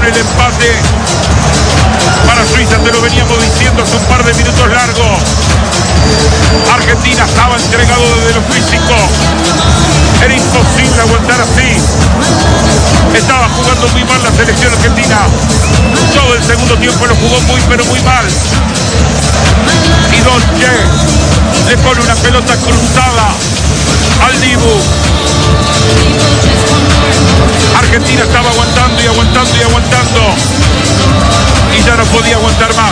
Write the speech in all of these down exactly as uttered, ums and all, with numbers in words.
el empate para Suiza, te lo veníamos diciendo hace un par de minutos largos. Argentina estaba entregado desde lo físico. Era imposible aguantar así. Estaba jugando muy mal la selección argentina. Todo el segundo tiempo lo jugó muy pero muy mal. Y Dolce le pone una pelota cruzada al Dibu. Argentina estaba aguantando y aguantando y aguantando. Y ya no podía aguantar más.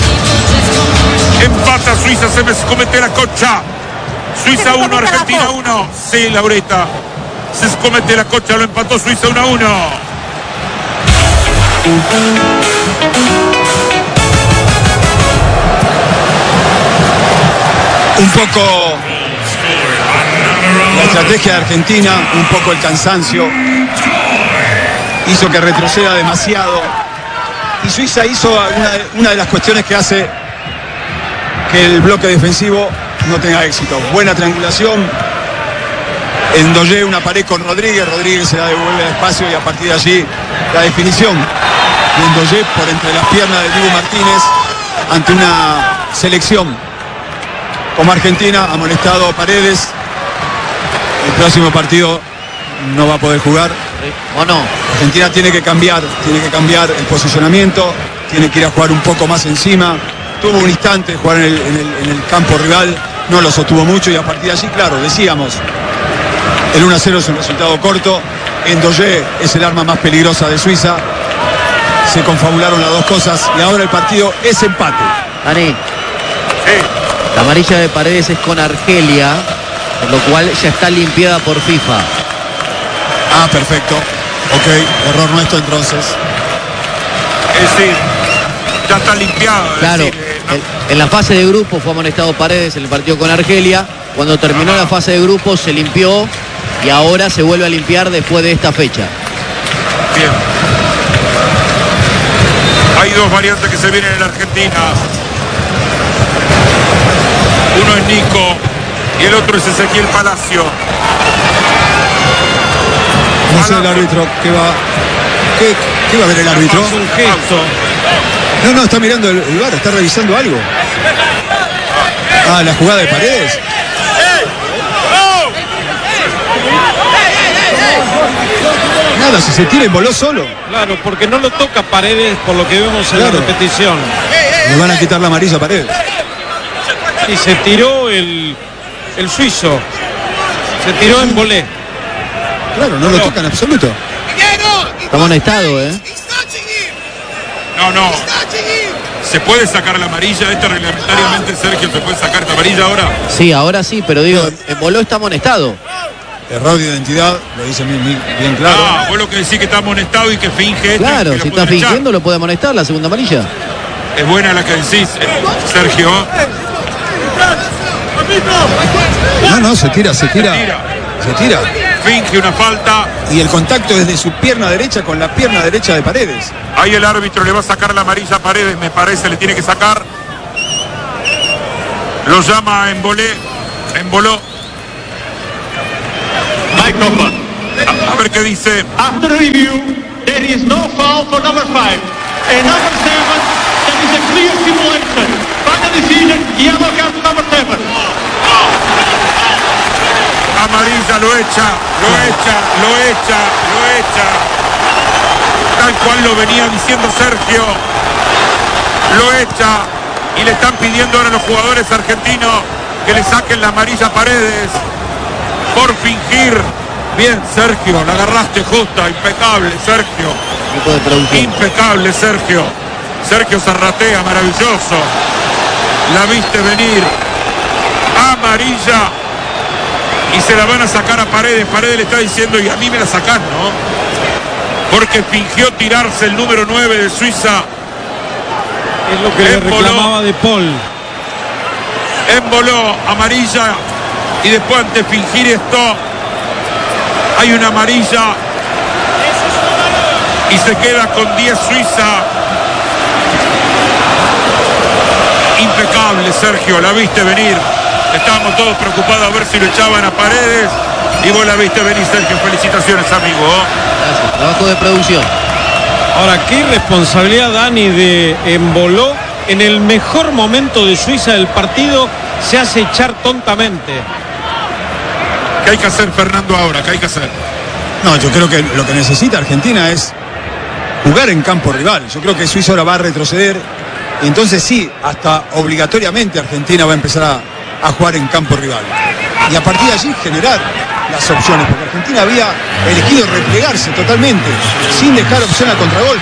Empata Suiza, se me comete la cocha. Suiza uno, Argentina uno. Sí, Laurita. Se comete la cocha, lo empató Suiza uno a uno. Un poco la estrategia de Argentina, un poco el cansancio, hizo que retroceda demasiado. Y Suiza hizo una, una de las cuestiones que hace que el bloque defensivo no tenga éxito. Buena triangulación. Endollé una pared con Rodríguez. Rodríguez se la devuelve al espacio y a partir de allí la definición de Endollé por entre las piernas de Dibu Martínez ante una selección como Argentina. Ha molestado Paredes. El próximo partido no va a poder jugar. ¿O no? Argentina tiene que cambiar, tiene que cambiar el posicionamiento, tiene que ir a jugar un poco más encima. Tuvo un instante de jugar en el, en el, en el campo rival, no lo sostuvo mucho y a partir de allí, claro, decíamos, el uno a cero es un resultado corto. Endollé es el arma más peligrosa de Suiza. Se confabularon las dos cosas y ahora el partido es empate. Dani, Sí. la amarilla de Paredes es con Argelia, por lo cual ya está limpiada por FIFA. Ah, perfecto. Ok, error nuestro entonces. Es decir, ya está limpiado. Es Claro, decir, eh, no- en, en la fase de grupo fue amonestado Paredes en el partido con Argelia. Cuando terminó la fase de grupo se limpió y ahora se vuelve a limpiar después de esta fecha. Bien. Hay dos variantes que se vienen en la Argentina. Uno es Nico y el otro es Ezequiel Palacio. No sé el árbitro qué va. ¿Qué, qué va a ver el árbitro? Hace un gesto. No, no, está mirando el, el V A R, está revisando algo. Ah, la jugada de Paredes. Nada, si se tira y voló solo. Claro, porque no lo toca Paredes por lo que vemos en Claro. la repetición. Le van a quitar la amarilla a Paredes. Y se tiró el, el suizo. Se tiró en volé. Claro, no lo toca en absoluto. Está amonestado, ¿eh? No, no. ¿Se puede sacar la amarilla? Esta reglamentariamente, Sergio, ¿se puede sacar esta amarilla ahora? Sí, ahora sí, pero digo, en Boló está amonestado. Error de identidad, lo dice bien, bien- bien claro. Ah, vos lo que decís que está amonestado y que finge esto. Claro, que lo si está pueden echar. fingiendo lo puede amonestar la segunda amarilla. Es buena la que decís, eh, Sergio. No, no, se tira, se tira. Se tira. Se tira. Finge una falta. Y el contacto es de su pierna derecha con la pierna derecha de Paredes. Ahí el árbitro le va a sacar la amarilla a Paredes, me parece, le tiene que sacar. Lo llama en volé, en voló. A, a ver qué dice. After review, there is no foul for number five. And number seven, that is a clear simulation. Final decision, yellow card to number seven. Amarilla, lo echa, lo echa, lo echa, lo echa. Tal cual lo venía diciendo Sergio. Lo echa. Y le están pidiendo ahora a los jugadores argentinos que le saquen la amarilla a Paredes por fingir. Bien, Sergio, la agarraste justa, impecable, Sergio. Tipo de producción. Impecable, Sergio. Sergio Zarratea, maravilloso. La viste venir. Amarilla. Y se la van a sacar a Paredes. Paredes le está diciendo, y a mí me la sacás, ¿no? Porque fingió tirarse el número nueve de Suiza. Es lo que le Emboló. reclamaba De Paul. Emboló, amarilla. Y después, ante fingir esto, hay una amarilla. Y se queda con diez Suiza. Impecable, Sergio, la viste venir. Estábamos todos preocupados a ver si lo echaban a Paredes. Y vos la viste venir, Sergio. Felicitaciones, amigo. Gracias, trabajo de producción. Ahora, qué irresponsabilidad, Dani, de Emboló. En el mejor momento de Suiza del partido se hace echar tontamente. ¿Qué hay que hacer, Fernando, ahora? ¿Qué hay que hacer? No, yo creo que lo que necesita Argentina es jugar en campo rival. Yo creo que Suiza ahora va a retroceder. Y entonces sí, hasta obligatoriamente Argentina va a empezar a, a jugar en campo rival. Y a partir de allí generar las opciones, porque Argentina había elegido replegarse totalmente, sin dejar opción al contragolpe.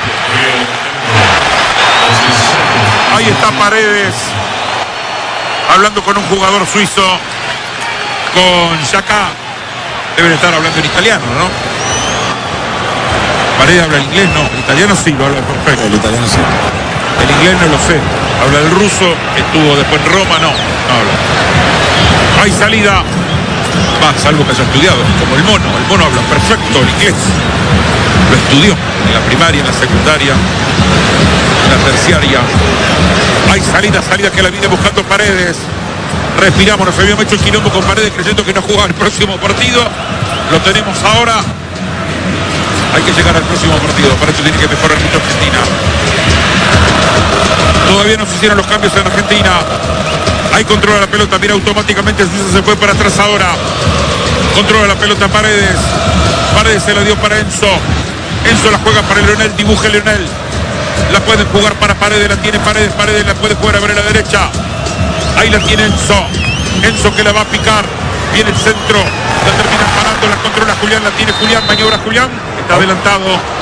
Ahí está Paredes, hablando con un jugador suizo, con Xhaka. Deben estar hablando en italiano, ¿no? Paredes habla el inglés, no. El italiano sí, lo habla perfecto. El italiano sí. El inglés no lo sé. Habla el ruso, estuvo después en Roma, no. No habla. Hay salida. Va, salvo que haya estudiado, como el mono. El mono habla perfecto el inglés. Lo estudió en la primaria, en la secundaria, en la terciaria. Hay salida, salida que la viene buscando Paredes. Respiramos, nos habíamos hecho el quilombo con Paredes creyendo que no jugaba el próximo partido. Lo tenemos ahora. Hay que llegar al próximo partido, para eso tiene que mejorar mucho Argentina. Todavía no se hicieron los cambios en Argentina. Ahí controla la pelota, mira automáticamente Suiza se fue para atrás ahora. Controla la pelota Paredes. Paredes se la dio para Enzo. Enzo la juega para Leonel, dibuja Leonel. La puede jugar para Paredes, la tiene Paredes, Paredes la puede jugar a ver a la derecha. Ahí la tiene Enzo. Enzo que la va a picar. Viene el centro. La termina parando, la controla Julián, la tiene Julián, maniobra Julián. Está adelantado.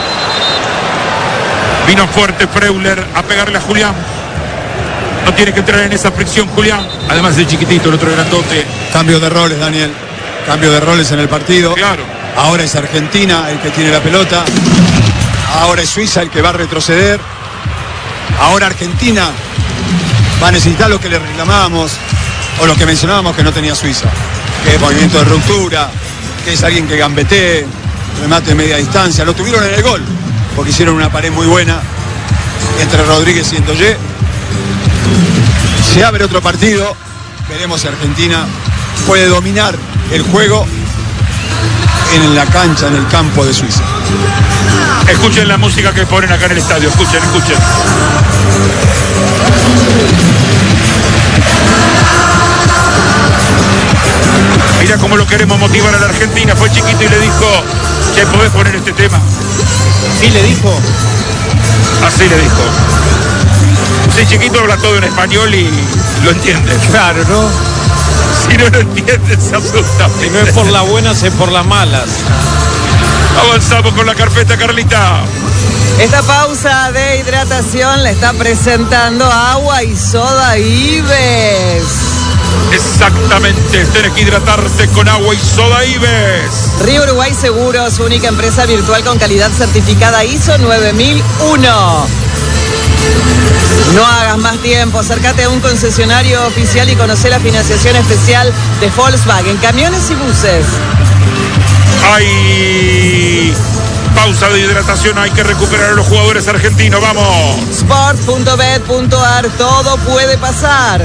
Vino fuerte Freuler a pegarle a Julián. No tiene que entrar en esa fricción Julián. Además de chiquitito, el otro grandote. Cambio de roles, Daniel. Cambio de roles en el partido. Claro. Ahora es Argentina el que tiene la pelota. Ahora es Suiza el que va a retroceder. Ahora Argentina va a necesitar lo que le reclamábamos o lo que mencionábamos que no tenía Suiza, que es movimiento de ruptura, que es alguien que gambetee, remate de media distancia. Lo tuvieron en el gol porque hicieron una pared muy buena entre Rodríguez y Endoyé. Se abre otro partido, veremos si Argentina puede dominar el juego en la cancha, en el campo de Suiza. Escuchen la música que ponen acá en el estadio, escuchen, escuchen. Mira cómo lo queremos motivar a la Argentina. Fue chiquito y le dijo, che, ¿podés poner este tema? ¿Sí le dijo? Así le dijo. Sí, chiquito habla todo en español y lo entiende. Claro, ¿no? Si no lo entiende, se asusta. Si no es por las buenas, es por las malas. Avanzamos con la carpeta, Carlita. Esta pausa de hidratación la está presentando Agua y Soda Ives. Exactamente, tenés que hidratarte con Agua y Soda Ives. Río Uruguay Seguros, única empresa virtual con calidad certificada I S O nueve mil uno. No hagas más tiempo, acércate a un concesionario oficial y conoce la financiación especial de Volkswagen, camiones y buses. Hay pausa de hidratación, hay que recuperar a los jugadores argentinos, vamos. sport punto bet punto ar, todo puede pasar.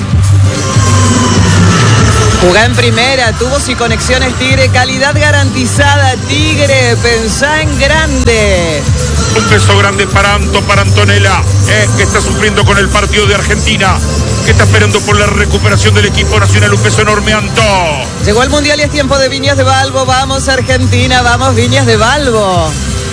Jugá en primera, tubos y conexiones Tigre, calidad garantizada. Tigre, pensá en grande. Un beso grande para Anto, para Antonella, eh, que está sufriendo con el partido de Argentina, que está esperando por la recuperación del equipo nacional. Un beso enorme, Anto. Llegó el Mundial y es tiempo de Viñas de Balbo. Vamos Argentina, vamos Viñas de Balbo.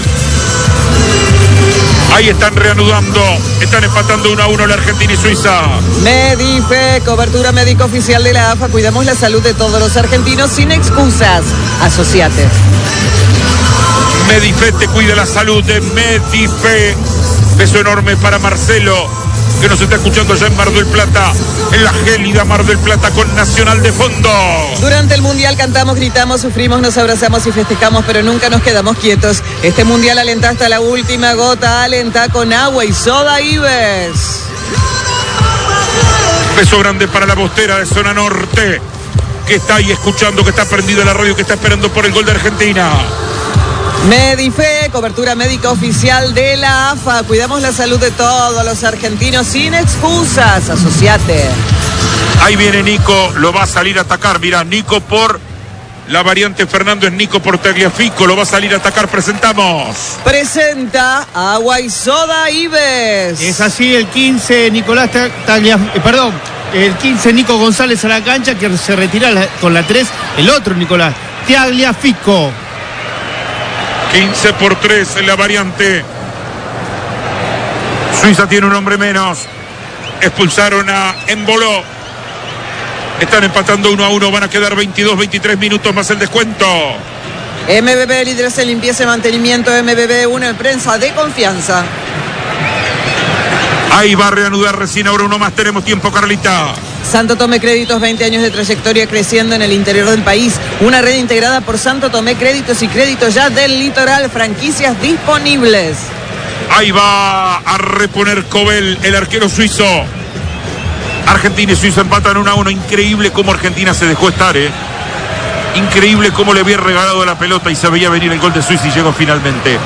Ahí están reanudando, están empatando uno a uno la Argentina y Suiza. Medife, cobertura médica oficial de la A F A. Cuidamos la salud de todos los argentinos sin excusas. Asociate. Medife te cuida la salud de Medife. Beso enorme para Marcelo, que nos está escuchando allá en Mar del Plata, en la gélida Mar del Plata con Nacional de fondo. Durante el Mundial cantamos, gritamos, sufrimos, nos abrazamos y festejamos, pero nunca nos quedamos quietos. Este Mundial alenta hasta la última gota, alenta con Agua y Soda Ives. Beso grande para la bostera de Zona Norte, que está ahí escuchando, que está prendida la radio, que está esperando por el gol de Argentina. Medife, cobertura médica oficial de la A F A. Cuidamos la salud de todos los argentinos sin excusas. Asociate. Ahí viene Nico, lo va a salir a atacar. Mirá, Nico por La variante Fernando es Nico por Tagliafico. Lo va a salir a atacar. Presentamos. Presenta Agua y Soda Ives. Es así el quince, Nicolás Tagliafico, eh, perdón, el quince Nico González a la cancha, que se retira la, con la tres, el otro Nicolás Tagliafico. quince por tres en la variante. Suiza tiene un hombre menos. Expulsaron a Emboló. Están empatando uno a uno. Van a quedar veintidós, veintitrés minutos más el descuento. M B B líderes en limpieza y mantenimiento. M B B uno en prensa de confianza. Ahí va a reanudar recién ahora uno más. Tenemos tiempo, Carlita. Santo Tomé Créditos, veinte años de trayectoria creciendo en el interior del país. Una red integrada por Santo Tomé Créditos y Créditos ya del litoral. Franquicias disponibles. Ahí va a reponer Cobel, el arquero suizo. Argentina y Suiza empatan uno a uno. Increíble cómo Argentina se dejó estar, ¿eh? Increíble cómo le había regalado la pelota y se veía venir el gol de Suiza y llegó finalmente.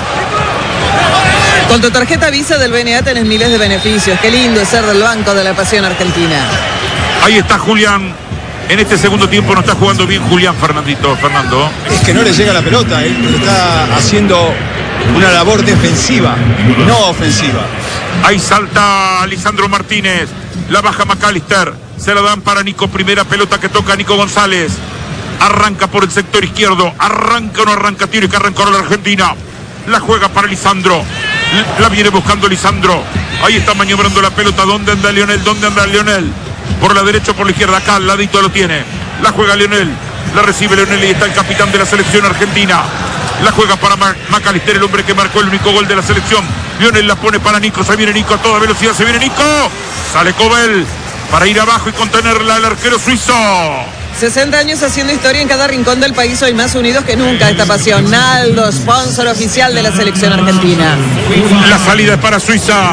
Con tu tarjeta Visa del B N A tenés miles de beneficios. Qué lindo es ser del Banco de la Pasión Argentina. Ahí está Julián. En este segundo tiempo no está jugando bien Julián, Fernandito, Fernando. Es que no le llega la pelota, él está haciendo una labor defensiva, no ofensiva. Ahí salta Lisandro Martínez. La baja McAllister. Se la dan para Nico. Primera pelota que toca Nico González. Arranca por el sector izquierdo. Arranca o no arranca. Tiene que arrancar la Argentina. La juega para Lisandro. La viene buscando Lisandro. Ahí está maniobrando la pelota. ¿Dónde anda Lionel? ¿Dónde anda Lionel? Por la derecha o por la izquierda. Acá al ladito lo tiene. La juega Lionel. La recibe Lionel y está el capitán de la selección argentina. La juega para McAllister, el hombre que marcó el único gol de la selección. Lionel la pone para Nico. Se viene Nico a toda velocidad. Se viene Nico. Sale Cobel para ir abajo y contenerla el arquero suizo. sesenta años haciendo historia en cada rincón del país. Hoy más unidos que nunca esta pasión. Naldo, sponsor oficial de la selección argentina. La salida es para Suiza.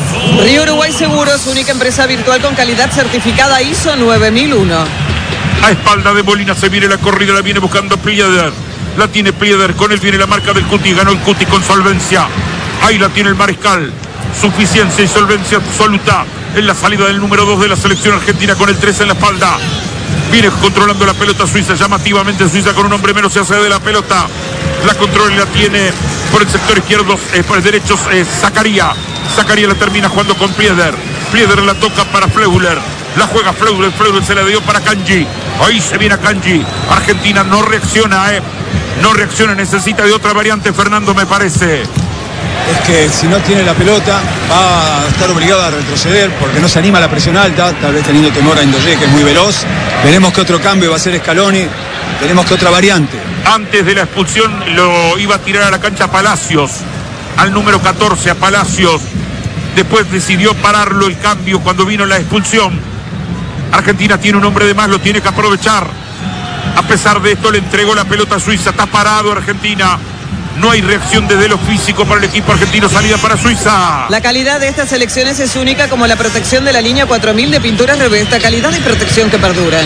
Río Uruguay Seguros, única empresa virtual con calidad certificada I S O nueve mil uno. A espalda de Molina se viene la corrida. La viene buscando Plieder. La tiene Plieder. Con él viene la marca del Cuti. Ganó el Cuti con solvencia. Ahí la tiene el Mariscal. Suficiencia y solvencia absoluta en la salida del número dos de la selección argentina con el tres en la espalda. Viene controlando la pelota Suiza, llamativamente Suiza con un hombre menos se hace de la pelota. La controla y la tiene por el sector izquierdo, eh, por el derecho eh, Zacaría. Zacaría la termina jugando con Plieder. Plieder la toca para Fleuler. La juega Fleuler, Fleuler se la dio para Kanji. Ahí se viene a Kanji. Argentina no reacciona, eh. No reacciona, necesita de otra variante, Fernando, me parece. Es que si no tiene la pelota va a estar obligado a retroceder porque no se anima a la presión alta, tal vez teniendo temor a Indoye, que es muy veloz. Veremos que otro cambio va a ser Scaloni, tenemos que otra variante. Antes de la expulsión lo iba a tirar a la cancha Palacios, al número catorce, a Palacios. Después decidió pararlo el cambio cuando vino la expulsión. Argentina tiene un hombre de más, lo tiene que aprovechar. A pesar de esto le entregó la pelota a Suiza, está parado Argentina. No hay reacción desde lo físico para el equipo argentino. Salida para Suiza. La calidad de estas selecciones es única, como la protección de la línea cuatro mil de pinturas Revesta. Calidad y protección que perduran.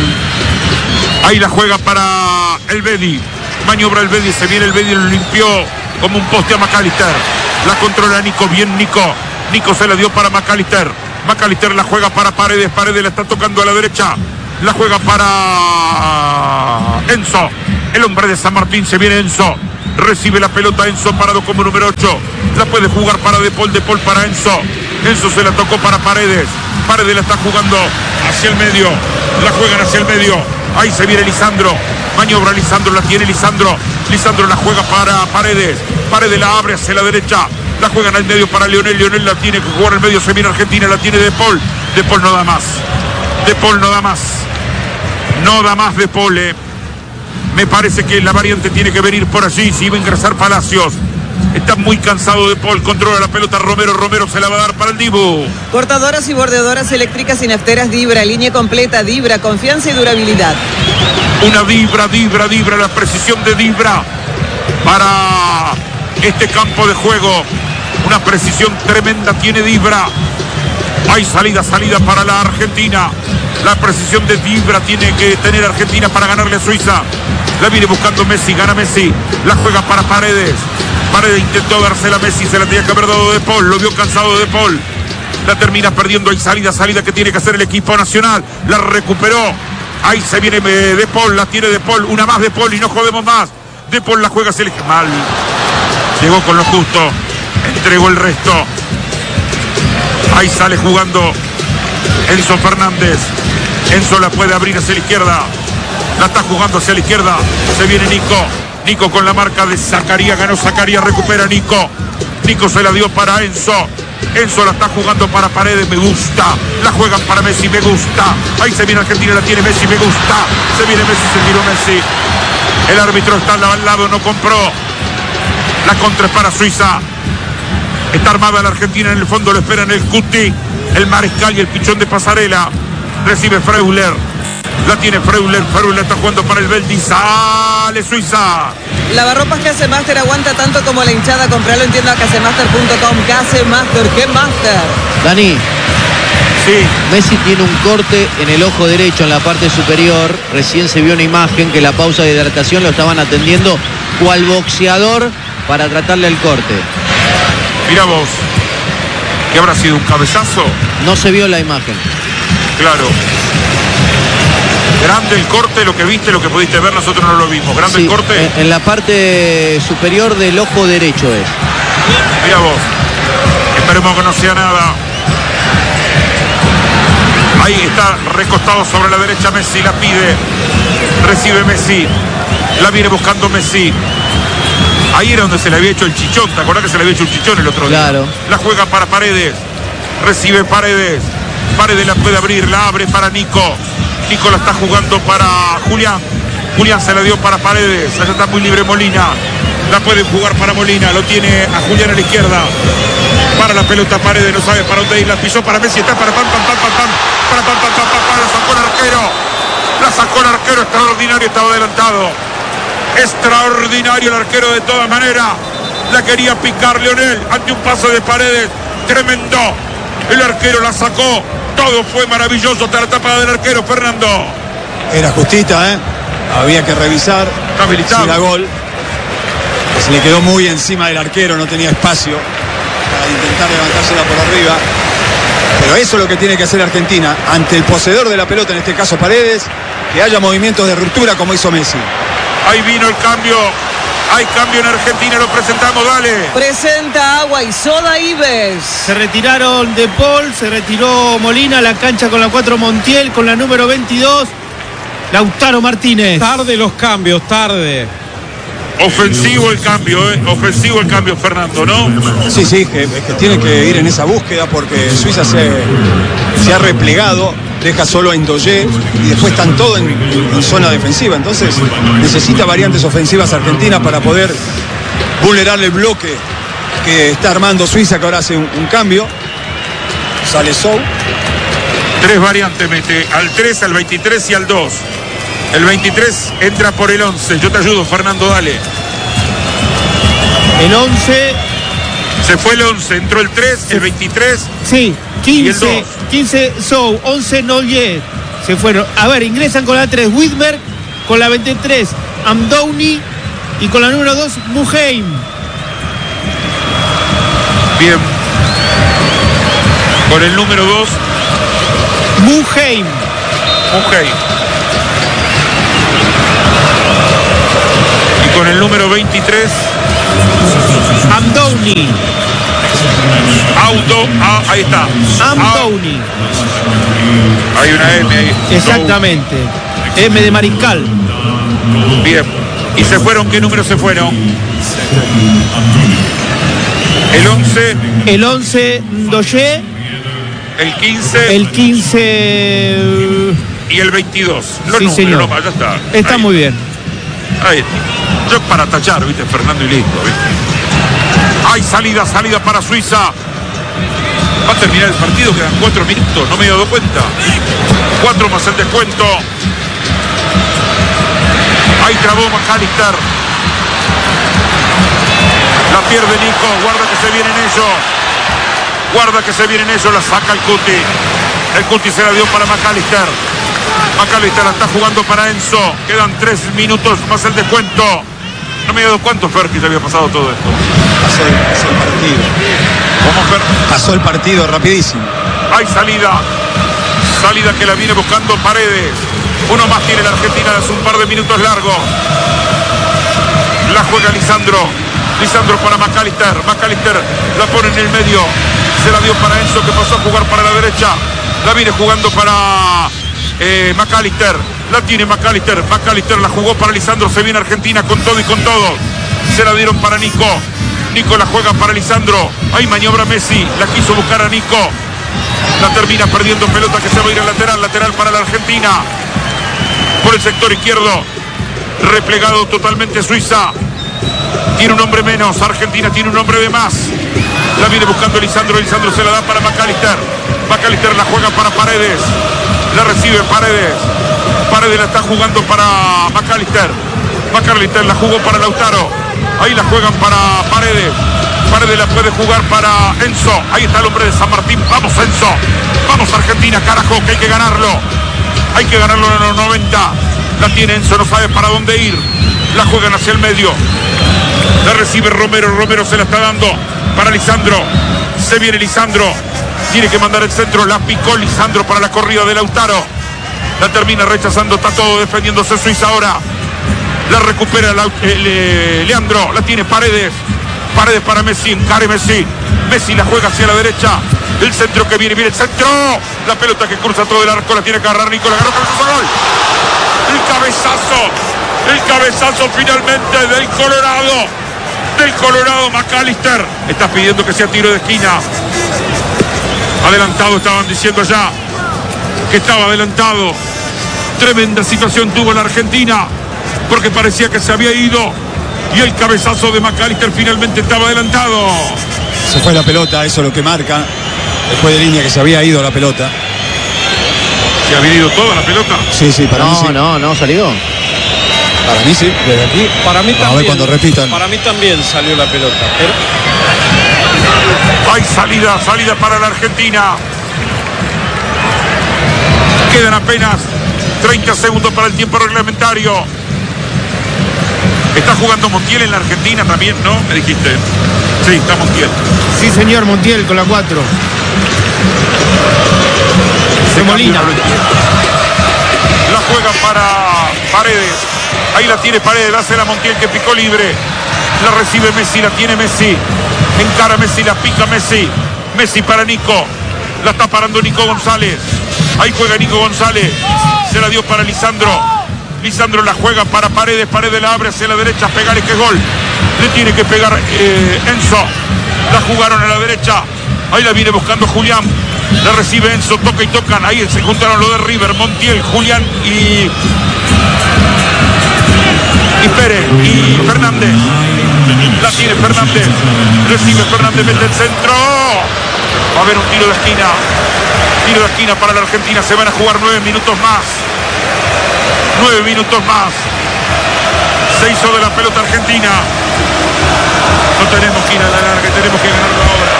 Ahí la juega para el Bedi. Maniobra el Bedi. Se viene el Bedi. Lo limpió como un poste a McAllister. La controla Nico. Bien Nico. Nico se la dio para McAllister. McAllister la juega para Paredes. Paredes la está tocando a la derecha. La juega para Enzo. El hombre de San Martín. Se viene Enzo. Recibe la pelota Enzo, parado como número ocho. La puede jugar para De Paul, De Paul para Enzo. Enzo se la tocó para Paredes. Paredes la está jugando hacia el medio. La juegan hacia el medio. Ahí se viene Lisandro. Maniobra Lisandro, la tiene Lisandro. Lisandro la juega para Paredes. Paredes la abre hacia la derecha. La juegan al medio para Lionel. Lionel la tiene que jugar al medio. Se viene Argentina, la tiene De Paul. De Paul no da más. De Paul no da más. No da más De Paul, eh. Me parece que la variante tiene que venir por allí. Si iba a ingresar Palacios. Está muy cansado De Paul. Controla la pelota Romero. Romero se la va a dar para el Dibu. Cortadoras y bordeadoras eléctricas y nafteras Dibra. Línea completa Dibra. Confianza y durabilidad. Una Dibra, Dibra, Dibra. La precisión de Dibra para este campo de juego. Una precisión tremenda tiene Dibra. Hay salida, salida para la Argentina. La precisión de Dibra tiene que tener Argentina para ganarle a Suiza. La viene buscando Messi, gana Messi. La juega para Paredes. Paredes intentó dársela a Messi, se la tenía que haber dado De Paul. Lo vio cansado De Paul. La termina perdiendo. Hay salida, salida que tiene que hacer el equipo nacional. La recuperó Ahí se viene eh, De Paul, la tiene De Paul, una más De Paul y no jodemos más. De Paul la juega, se le mal. Llegó con lo justo, entregó el resto. Ahí sale jugando Enzo Fernández. Enzo la puede abrir hacia la izquierda. La está jugando hacia la izquierda. Se viene Nico. Nico con la marca de Zacarías. Ganó Zacarías, recupera Nico. Nico se la dio para Enzo. Enzo la está jugando para Paredes, me gusta. La juegan para Messi, me gusta. Ahí se viene Argentina, la tiene Messi, me gusta. Se viene Messi, se tiró Messi. El árbitro está al lado, no compró. La contra es para Suiza. Está armada la Argentina, en el fondo lo esperan el Cuti, el Mariscal y el Pichón de Pasarela. Recibe Freuler. La tiene Freuler. Freuler está jugando para el Beldi. Sale Suiza. Lavarropas Casemaster aguanta tanto como la hinchada. Compralo en tienda casemaster punto com. Casemaster, ¿qué master? Dani. Sí. Messi tiene un corte en el ojo derecho, en la parte superior. Recién se vio una imagen que la pausa de hidratación lo estaban atendiendo cual boxeador para tratarle el corte. Mira vos. ¿Qué habrá sido? ¿Un cabezazo? No se vio la imagen. Claro. Grande el corte, lo que viste, lo que pudiste ver, nosotros no lo vimos. Grande Sí, el corte. En, en la parte superior del ojo derecho es. Mira vos. Esperemos que no sea nada. Ahí está recostado sobre la derecha Messi, la pide. Recibe Messi. La viene buscando Messi. Ahí era donde se le había hecho el chichón. ¿Te acordás que se le había hecho un chichón el otro día? Claro. La juega para Paredes. Recibe Paredes. Paredes la puede abrir, la abre para Nico. Nico la está jugando para Julián. Julián se la dio para Paredes. Allá está muy libre Molina. La pueden jugar para Molina. Lo tiene a Julián a la izquierda. Para la pelota Paredes. No sabe para dónde ir. La pisó para Messi. Está para pam, pam, pam, pam, pam. Para pam, pam, pam, pam, pam. La sacó el arquero. La sacó el arquero. Extraordinario. Estaba adelantado. Extraordinario el arquero de todas maneras. La quería picar Leonel ante un pase de Paredes. Tremendo. El arquero la sacó. Todo fue maravilloso hasta la tapada del arquero, Fernando. Era justita, ¿eh? Había que revisar si era gol. Se le quedó muy encima del arquero, no tenía espacio para intentar levantársela por arriba. Pero eso es lo que tiene que hacer Argentina ante el poseedor de la pelota, en este caso Paredes, que haya movimientos de ruptura como hizo Messi. Ahí vino el cambio. Hay cambio en Argentina, lo presentamos, dale. Presenta Agua y Soda Ives. Se retiraron De Paul, se retiró Molina, la cancha con la cuatro Montiel, con la número veintidós, Lautaro Martínez. Tarde los cambios, tarde. Ofensivo el cambio, ¿eh? Ofensivo el cambio, Fernando, ¿no? Sí, sí, que, que tiene que ir en esa búsqueda porque Suiza se, se ha replegado, deja solo a Indoye y después están todos en, en zona defensiva. Entonces necesita variantes ofensivas Argentina para poder vulnerar el bloque que está armando Suiza, que ahora hace un, un cambio. Sale Sou. Tres variantes mete, al tres, al veintitrés y al dos. El veintitrés entra por el once. Yo te ayudo, Fernando, dale. El once. Se fue el once, entró el tres, el veintitrés. Sí, quince, y el dos. quince Sou, once Noye. Se fueron. A ver, ingresan con la tres Widmer, con la veintitrés Amdouni y con la número dos Muheim. Bien. Con el número dos. Muheim. Muheim. Y con el número veintitrés. Amdouni. Auto. Ah, ahí está. Amdouni. Ah, hay una M ahí. Exactamente. M de Mariscal. Bien. ¿Y se fueron? ¿Qué número se fueron? El once. El once Ndoye. El quince. El quince. Y el veintidós. Los Sí, números, señor. nomás, ya está. Está Ahí. muy bien. Ahí. Yo para tachar, viste, Fernando, y listo, viste. Hay salida, salida para Suiza. Va a terminar el partido, quedan cuatro minutos, no me he dado cuenta. Cuatro más el descuento. Ahí trabó McAllister. La pierde Nico, guarda que se vienen ellos. Guarda que se vienen ellos, la saca el Cuti. El Cuti se la dio para McAllister. McAllister la está jugando para Enzo. Quedan tres minutos más el descuento. No me he dado cuánto, Fer, que ya había pasado todo esto. Pasó el, pasó el partido. ¿Cómo, Fer? Pasó el partido rapidísimo. Hay salida. Salida que la viene buscando Paredes. Uno más tiene la Argentina de hace un par de minutos largos. La juega Lisandro. Lisandro para McAllister. McAllister la pone en el medio. Se la dio para Enzo, que pasó a jugar para la derecha. La viene jugando para eh, McAllister. La tiene McAllister. McAllister la jugó para Lisandro. Se viene Argentina con todo y con todo. Se la dieron para Nico. Nico la juega para Lisandro. Ahí maniobra Messi. La quiso buscar a Nico. La termina perdiendo pelota que se va a ir al lateral. Lateral para la Argentina. Por el sector izquierdo. Replegado totalmente Suiza. Tiene un hombre menos. Argentina tiene un hombre de más. La viene buscando Lisandro. Lisandro se la da para McAllister. McAllister la juega para Paredes. La recibe Paredes. Paredes la está jugando para McAllister. McAllister la jugó para Lautaro. Ahí la juegan para Paredes. Paredes la puede jugar para Enzo. Ahí está el hombre de San Martín. Vamos Enzo. Vamos Argentina, carajo, que hay que ganarlo. Hay que ganarlo en los noventa. La tiene Enzo, no sabe para dónde ir. La juegan hacia el medio. La recibe Romero. Romero se la está dando para Lisandro. Se viene Lisandro. Tiene que mandar el centro. La picó Lisandro para la corrida de Lautaro. La termina rechazando. Está todo defendiéndose Suiza ahora. La recupera la, eh, Leandro. La tiene Paredes. Paredes para Messi. Encare Messi. Messi la juega hacia la derecha. El centro que viene. Viene el centro. La pelota que cruza todo el arco. La tiene que agarrar Nico. La ganó con su gol. El cabezazo. El cabezazo finalmente del Colorado. Del Colorado McAllister. Está pidiendo que sea tiro de esquina. Adelantado, estaban diciendo ya que estaba adelantado. Tremenda situación tuvo la Argentina, porque parecía que se había ido. Y el cabezazo de McAllister finalmente estaba adelantado. Se fue la pelota, eso es lo que marca. Después de línea que se había ido la pelota. ¿Se había ido toda la pelota? Sí, sí, para no, mí sí. No, no, salió. Para mí sí, desde aquí. Para mí A ver también. cuando repitan. Para mí también salió la pelota. Pero Hay salida, salida para la Argentina. Quedan apenas treinta segundos para el tiempo reglamentario. Está jugando Montiel en la Argentina también, ¿no? Me dijiste. Sí, está Montiel. Sí, señor, Montiel con la cuatro. Se Molina. La juega para Paredes. Ahí la tiene Paredes, hace la Montiel que picó libre. La recibe Messi, la tiene Messi. Encara Messi, la pica Messi. Messi para Nico. La está parando Nico González. Ahí juega Nico González. Se la dio para Lisandro. Lisandro la juega para Paredes. Paredes la abre hacia la derecha. Pegarle que gol. Le tiene que pegar eh, Enzo. La jugaron a la derecha. Ahí la viene buscando Julián. La recibe Enzo. Toca y tocan. Ahí se juntaron lo de River. Montiel, Julián y... Y Pérez. Y Fernández. La tiene Fernández. Recibe Fernández. Mete el centro. Va a haber un tiro de esquina. Tiro de esquina para la Argentina. Se van a jugar nueve minutos más. Nueve minutos más. Se hizo de la pelota Argentina. No tenemos que ir a la larga. Tenemos que ganarlo ahora.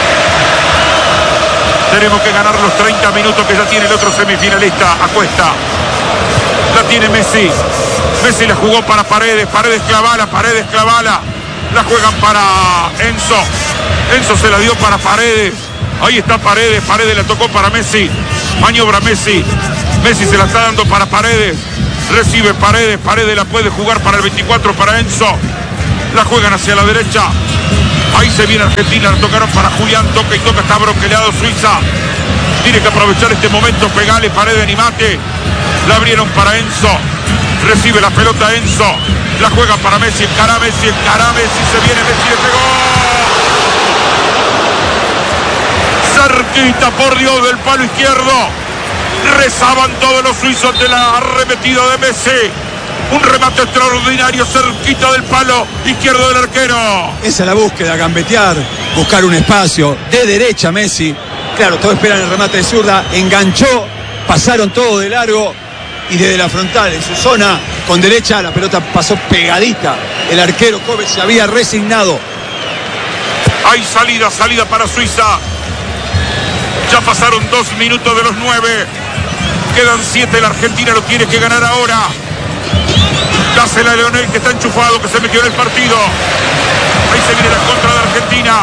Tenemos que ganar los treinta minutos que ya tiene el otro semifinalista. Acuesta. La tiene Messi. Messi la jugó para Paredes. Paredes clavala. Paredes clavala. La juegan para Enzo. Enzo se la dio para Paredes. Ahí está Paredes. Paredes la tocó para Messi. Maniobra Messi. Messi se la está dando para Paredes. Recibe Paredes. Paredes la puede jugar para el veinticuatro para Enzo. La juegan hacia la derecha. Ahí se viene Argentina. La tocaron para Julián. Toca y toca. Está broqueleado Suiza. Tiene que aprovechar este momento. Pegale Paredes, animate. La abrieron para Enzo. Recibe la pelota Enzo. La juega para Messi. Encara Messi. Encara Messi. Se viene Messi. Le pegó. Cerquita, por Dios, del palo izquierdo. Rezaban todos los suizos de la arremetida de Messi. Un remate extraordinario cerquita del palo izquierdo del arquero. Esa es la búsqueda, gambetear, buscar un espacio de derecha Messi. Claro, todos esperan el remate de zurda. Enganchó, pasaron todo de largo y desde la frontal, en su zona, con derecha, la pelota pasó pegadita. El arquero Kobe se había resignado. Hay salida, salida para Suiza. Ya pasaron dos minutos de los nueve. Quedan siete, la Argentina lo tiene que ganar ahora. Dásela a Leonel, que está enchufado, que se metió en el partido. Ahí se viene la contra de Argentina.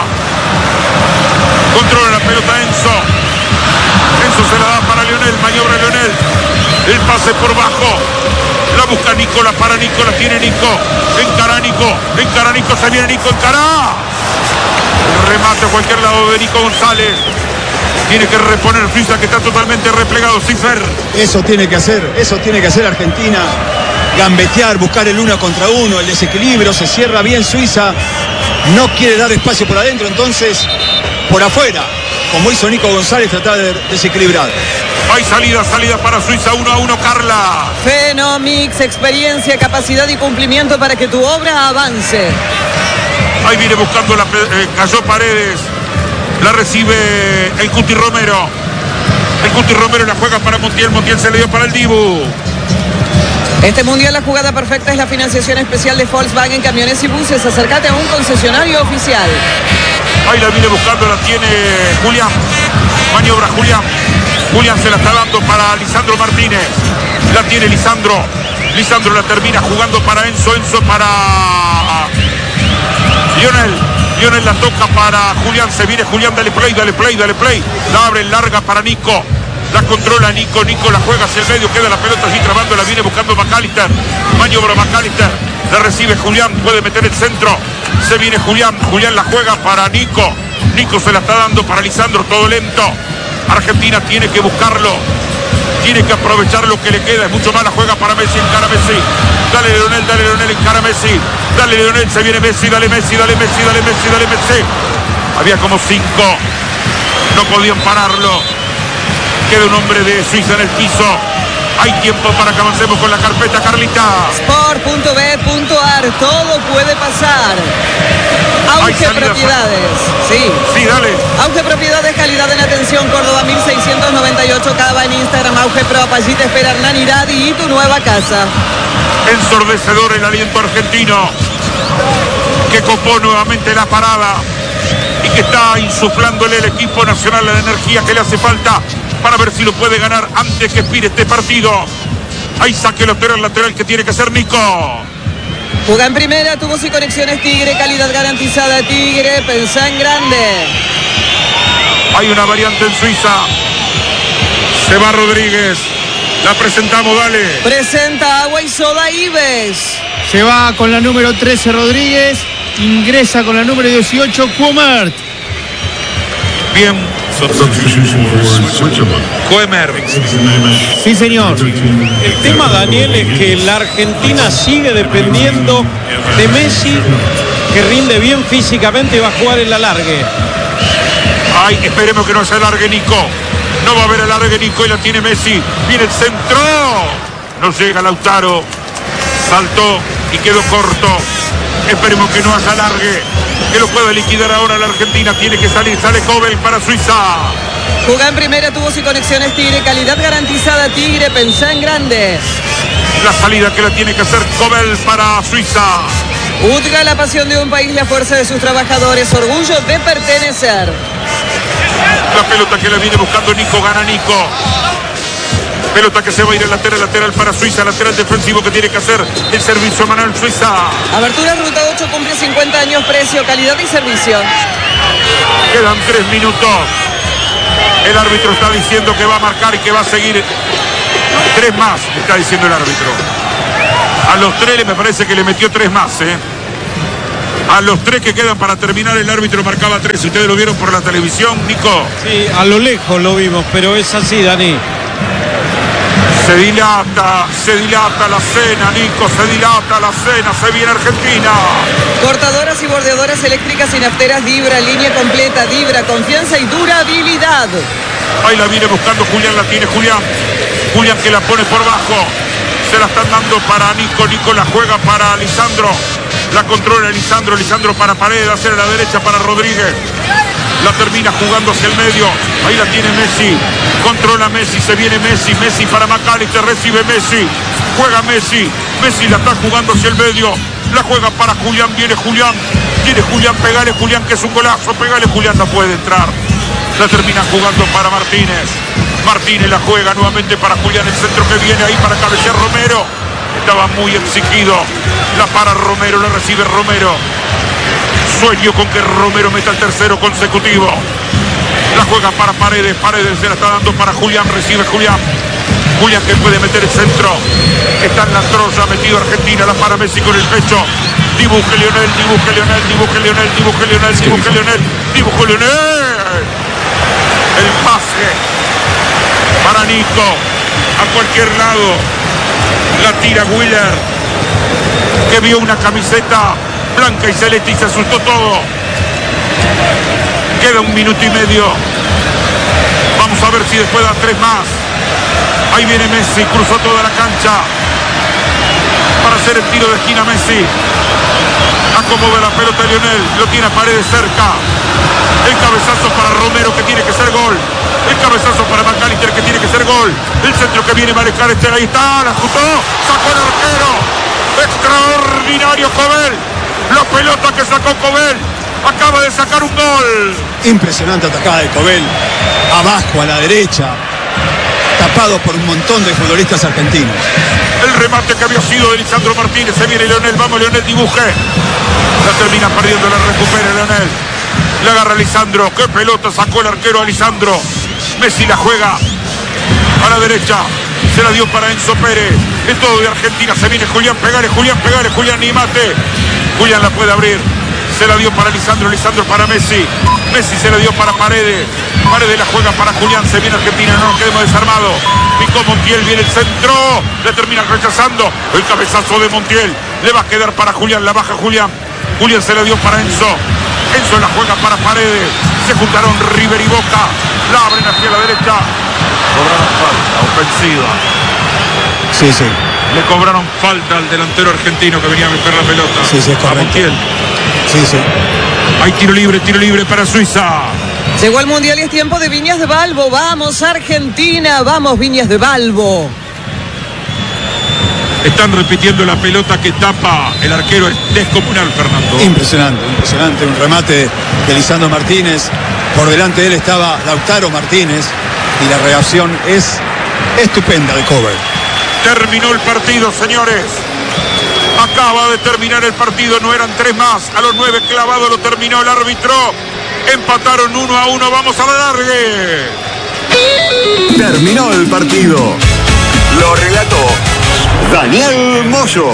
Controla la pelota Enzo. Enzo se la da para Leonel, maniobra Leonel. El pase pase por bajo. La busca Nico, la para Nico, la tiene Nico. Encara Nico, encara Nico, se viene Nico, encara. Remate a cualquier lado de Nico González. Tiene que reponer Suiza, que está totalmente replegado. Cifer. Eso tiene que hacer, eso tiene que hacer Argentina. Gambetear, buscar el uno contra uno, el desequilibrio, se cierra bien Suiza. No quiere dar espacio por adentro, entonces por afuera, como hizo Nico González, tratar de desequilibrar. Hay salida, salida para Suiza, uno a uno, Carla. Fenomix, experiencia, capacidad y cumplimiento para que tu obra avance. Ahí viene buscando la eh, cayó Paredes. La recibe el Cuti Romero. El Cuti Romero la juega para Montiel. Montiel se le dio para el Dibu. Este mundial la jugada perfecta es la financiación especial de Volkswagen Camiones y Buses. Acércate a un concesionario oficial. Ahí la viene buscando, la tiene Julián. Maniobra Julián. Julián se la está dando para Lisandro Martínez. La tiene Lisandro. Lisandro la termina jugando para Enzo. Enzo para Lionel. Lionel la toca para Julián. Se viene Julián. Dale play, dale play, dale play. La abre larga para Nico. La controla Nico. Nico la juega hacia el medio. Queda la pelota allí trabando. La viene buscando McAllister. Maniobra McAllister. La recibe Julián. Puede meter el centro. Se viene Julián. Julián la juega para Nico. Nico se la está dando para Lisandro. Todo lento. Argentina tiene que buscarlo, tiene que aprovechar lo que le queda, es mucho más la juega para Messi, encara Messi, dale Leonel, dale Leonel, encara Messi, dale Leonel, se viene Messi, dale Messi, dale Messi, dale Messi, dale Messi. Había como cinco, no podían pararlo, queda un hombre de Suiza en el piso. Hay tiempo para que avancemos con la carpeta, Carlita. Sport punto b punto a r, todo puede pasar. Auge Propiedades. Sí. Sí, dale. Auge Propiedades, calidad en atención, Córdoba mil seiscientos noventa y ocho, Cava en Instagram, Auge Pro, allí te espera Hernán Iradi y tu nueva casa. Ensordecedor el aliento argentino, que copó nuevamente la parada y que está insuflándole el equipo nacional la energía que le hace falta para ver si lo puede ganar antes que expire este partido. Ahí saque lateral, lateral que tiene que ser Nico. Juega en primera, tubos y conexiones Tigre, calidad garantizada Tigre, pensá en grande. Hay una variante en Suiza. Se va Rodríguez. La presentamos, dale. Presenta Agua y Soda Ives. Se va con la número trece Rodríguez, ingresa con la número dieciocho Kuemert. Bien. Kuemert. Sí, señor. El tema, Daniel, es que la Argentina sigue dependiendo de Messi, que rinde bien físicamente y va a jugar el alargue. Ay, esperemos que no se alargue Nico. No va a haber alargue Nico y la tiene Messi. Viene el centro. No llega Lautaro. Saltó y quedó corto. Esperemos que no haya alargue, que lo pueda liquidar ahora la Argentina. Tiene que salir, sale Kobel para Suiza. Juega en primera, tubos y conexiones Tigre, calidad garantizada Tigre, pensá en grande. La salida que la tiene que hacer Kobel para Suiza. Utra, la pasión de un país, la fuerza de sus trabajadores, orgullo de pertenecer. La pelota que la viene buscando Nico, gana Nico. Pelota que se va a ir al lateral, lateral para Suiza, lateral defensivo que tiene que hacer el servicio Manuel Suiza. Abertura Ruta ocho cumple cincuenta años, precio, calidad y servicio. Quedan tres minutos. El árbitro está diciendo que va a marcar y que va a seguir. Tres más, está diciendo el árbitro. A los tres me parece que le metió tres más, ¿eh? A los tres que quedan para terminar, el árbitro marcaba tres. Ustedes lo vieron por la televisión, Nico. Sí, a lo lejos lo vimos, pero es así, Dani. Se dilata, se dilata la cena, Nico, se dilata la cena, se viene Argentina. Cortadoras y bordeadoras eléctricas y nafteras Dibra, línea completa, Dibra, confianza y durabilidad. Ahí la viene buscando Julián, la tiene Julián. Julián que la pone por bajo. Se la están dando para Nico, Nico la juega para Lisandro. La controla Lisandro, Lisandro para Paredes, hacia la derecha para Rodríguez. La termina jugando hacia el medio. Ahí la tiene Messi. Controla Messi, se viene Messi. Messi para McAllister, recibe Messi. Juega Messi. Messi la está jugando hacia el medio. La juega para Julián, viene Julián. Tiene Julián, pegale Julián, que es un golazo. Pegale Julián, no puede entrar. La termina jugando para Martínez. Martínez la juega nuevamente para Julián. El centro que viene ahí para cabecear Romero. Estaba muy exigido. La para Romero, la recibe Romero. Sueño con que Romero meta el tercero consecutivo. La juega para Paredes. Paredes se la está dando para Julián. Recibe Julián. Julián que puede meter el centro. Está en la troya, metido Argentina, la para Messi con el pecho. Dibuje Lionel, dibuje Lionel, dibuje Lionel, dibuje Lionel, dibuje Lionel, dibuje Lionel. El pase para Nico. A cualquier lado. La tira Willer, que vio una camiseta blanca y celeste y se asustó todo. Queda un minuto y medio. Vamos a ver si después da tres más. Ahí viene Messi, cruzó toda la cancha para hacer el tiro de esquina. Messi acomoda la pelota Lionel, lo tiene a Paredes cerca. El cabezazo para Romero, que tiene que ser gol. El cabezazo para McAllister, que tiene que ser gol. El centro que viene a manejar este, ahí está, la ajustó, sacó el arquero. Extraordinario Cobel. La pelota que sacó Cobel. Acaba de sacar un gol. Impresionante atacada de Cobel. Abajo, a la derecha. Tapado por un montón de futbolistas argentinos. El remate que había sido de Lisandro Martínez. Se viene Lionel, vamos Lionel, dibuje. La termina perdiendo, la recupera Lionel. Le agarra Lisandro. Qué pelota sacó el arquero a Lisandro. Messi la juega a la derecha. Se la dio para Enzo Pérez. Es todo de Argentina. Se viene Julián Pegare, Julián Pegare, Julián Nimate. Julián la puede abrir. Se la dio para Lisandro, Lisandro para Messi. Messi se la dio para Paredes. Paredes la juega para Julián. Se viene Argentina, no nos quedemos desarmados. Picó Montiel, viene el centro. Le termina rechazando. El cabezazo de Montiel. Le va a quedar para Julián, la baja Julián. Julián se la dio para Enzo. Enzo la juega para Paredes. Se juntaron River y Boca. La abren hacia la derecha. Cobraron falta ofensiva. Sí, sí. Le cobraron falta al delantero argentino que venía a meter la pelota. Sí, sí, es correcto. A Montiel. Sí, sí. Hay tiro libre, tiro libre para Suiza. Llegó el Mundial y es tiempo de Viñas de Balbo. Vamos Argentina, vamos Viñas de Balbo. Están repitiendo la pelota que tapa el arquero. Es descomunal, Fernando. Impresionante, impresionante. Un remate de Lisandro Martínez. Por delante de él estaba Lautaro Martínez. Y la reacción es estupenda de Cobel. Terminó el partido, señores. Acaba de terminar el partido. No eran tres más. A los nueve clavados lo terminó el árbitro. Empataron uno a uno. Vamos a la largue. Terminó el partido. Lo relató Daniel Moyo.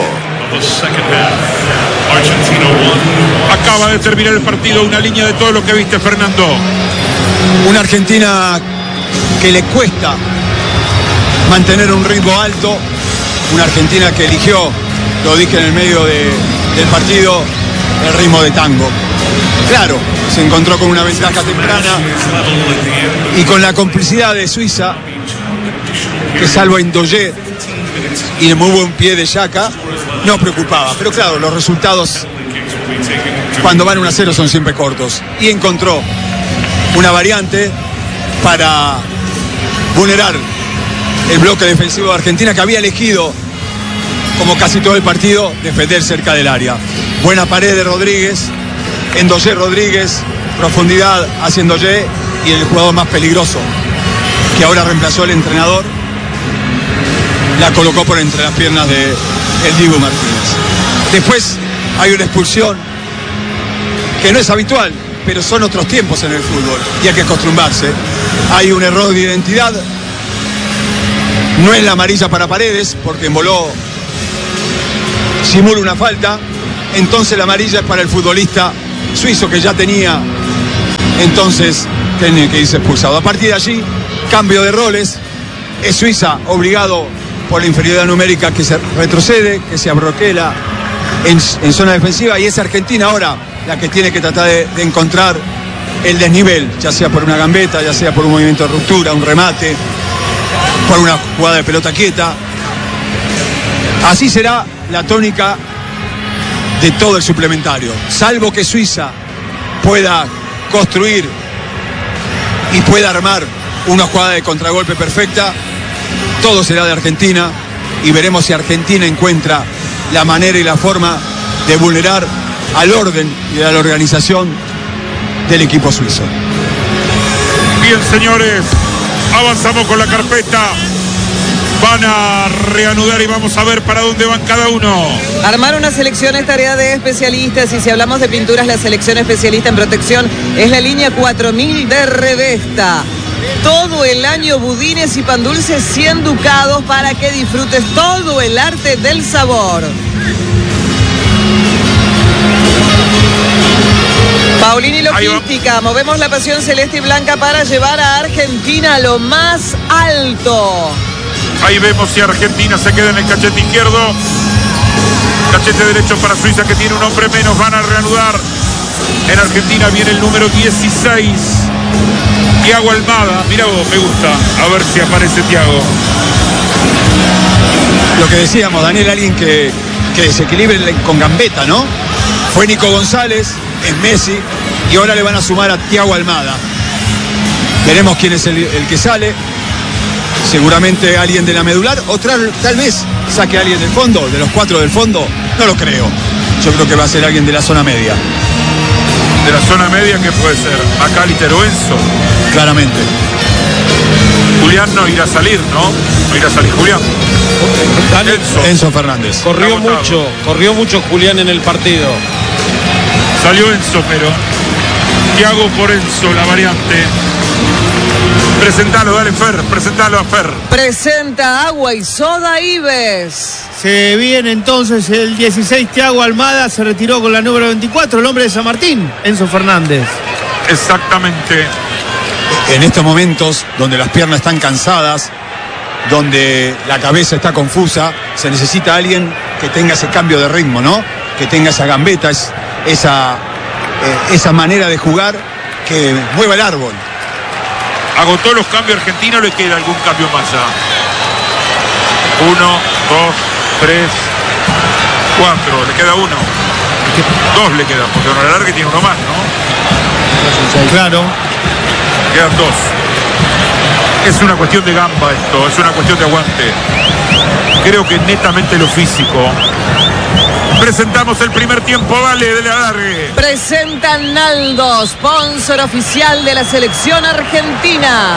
Acaba de terminar el partido. Una línea de todo lo que viste, Fernando. Una Argentina que le cuesta mantener un ritmo alto. Una Argentina que eligió, lo dije en el medio de, del partido, el ritmo de tango. Claro, se encontró con una ventaja temprana y con la complicidad de Suiza, que salvo Indoye y el muy buen pie de Xhaka, no preocupaba. Pero claro, los resultados cuando van uno a cero son siempre cortos. Y encontró una variante para vulnerar el bloque defensivo de Argentina, que había elegido, como casi todo el partido, defender cerca del área. Buena pared de Rodríguez, Endoye Rodríguez, profundidad hacia Endoye, y el jugador más peligroso, que ahora reemplazó el entrenador, la colocó por entre las piernas de el Dibu Martínez. Después hay una expulsión que no es habitual, pero son otros tiempos en el fútbol y hay que acostumbrarse. Hay un error de identidad. No es la amarilla para Paredes, porque Emboló simula una falta. Entonces la amarilla es para el futbolista suizo, que ya tenía, entonces tiene que irse expulsado. A partir de allí, cambio de roles. Es Suiza obligado por la inferioridad numérica que se retrocede, que se abroquela en, en zona defensiva, y es Argentina ahora la que tiene que tratar de, de encontrar el desnivel, ya sea por una gambeta, ya sea por un movimiento de ruptura, un remate, por una jugada de pelota quieta. Así será la tónica de todo el suplementario, salvo que Suiza pueda construir y pueda armar una jugada de contragolpe perfecta. Todo será de Argentina y veremos si Argentina encuentra la manera y la forma de vulnerar al orden y a la organización del equipo suizo. Bien, señores, avanzamos con la carpeta. Van a reanudar y vamos a ver para dónde van cada uno. Armar una selección es tarea de especialistas, y si hablamos de pinturas, la selección especialista en protección es la línea cuatro mil de Revesta. todo el año budines y pan dulces cien ducados para que disfrutes todo el arte del sabor. Paulini Logística, movemos la pasión celeste y blanca para llevar a Argentina a lo más alto. Ahí vemos si Argentina se queda en el cachete izquierdo. Cachete derecho para Suiza, que tiene un hombre menos. Van a reanudar. En Argentina viene el número dieciséis. Thiago Almada. Mirá vos, me gusta. A ver si aparece Thiago. Lo que decíamos, Daniel, alguien que, que desequilibre con gambeta, ¿no? Fue Nico González, es Messi, y ahora le van a sumar a Thiago Almada. Veremos quién es el, el que sale. Seguramente alguien de la medular, o tal, tal vez saque a alguien del fondo, de los cuatro del fondo. No lo creo. Yo creo que va a ser alguien de la zona media. De la zona media, ¿qué puede ser? Macalister o Enzo. Claramente. Julián no irá a salir, ¿no? No irá a salir Julián. Enzo. Enzo Fernández. Corrió mucho, corrió mucho Julián en el partido. Salió Enzo, pero Thiago por Enzo, la variante. Presentalo, dale Fer, presentalo a Fer. Presenta agua y soda Ives. Se viene entonces el dieciséis, Thiago Almada, se retiró con la número veinticuatro, el hombre de San Martín, Enzo Fernández. Exactamente. En estos momentos donde las piernas están cansadas, donde la cabeza está confusa, se necesita alguien que tenga ese cambio de ritmo, ¿no? Que tenga esa gambeta, es, esa, eh, esa manera de jugar que mueva el árbol. Agotó los cambios argentinos, le queda algún cambio más ya. Uno, dos, tres, cuatro, le queda uno. Dos le quedan, porque en la larga tiene uno más, ¿no? Claro. Quedan dos. Es una cuestión de gamba esto, es una cuestión de aguante. Creo que netamente lo físico. Presentamos el primer tiempo, vale, de la alargue. Presenta Naldo, sponsor oficial de la selección argentina.